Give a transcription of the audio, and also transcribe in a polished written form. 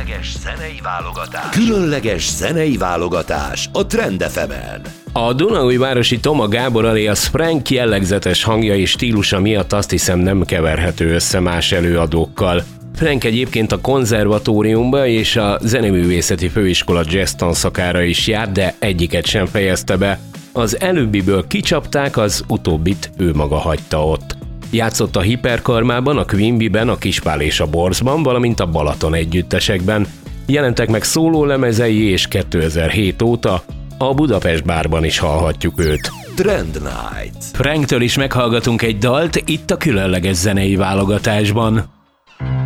Különleges zenei válogatás a Trend FM-en. A Dunaújvárosi Toma Gábor alias Frank jellegzetes hangja és stílusa miatt azt hiszem nem keverhető össze más előadókkal. Frank egyébként a konzervatóriumba és a Zeneművészeti Főiskola jazz tanszakára is járt, de egyiket sem fejezte be. Az előbbiből kicsapták, az utóbbit ő maga hagyta ott. Játszott a Hiperkarmában, a Quimbyben, a Kispál és a Borzban, valamint a Balaton együttesekben. Jelentek meg szólólemezei, és 2007 óta a Budapest Bárban is hallhatjuk őt. Trend Night. Franktől is meghallgatunk egy dalt itt a különleges zenei válogatásban.